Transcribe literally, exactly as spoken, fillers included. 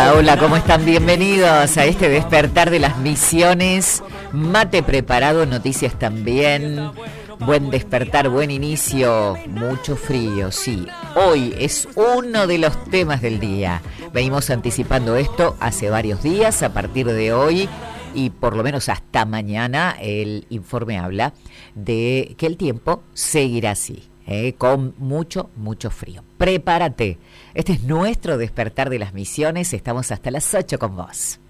Hola, hola, ¿cómo están? Bienvenidos a este despertar de las misiones. Mate preparado, noticias también. Buen despertar, buen inicio. Mucho frío, sí. Hoy es uno de los temas del día. Venimos anticipando esto hace varios días. A partir de hoy y por lo menos hasta mañana, el informe habla de que el tiempo seguirá así. Eh, con mucho, mucho frío. Prepárate. Este es nuestro despertar de las misiones. Estamos hasta las ocho con vos.